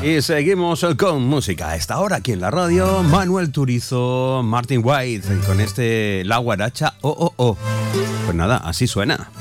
Y seguimos con música. A esta hora aquí en la radio, Manuel Turizo, Martin White, con este La Guaracha, oh, oh, oh. Pues nada, así suena.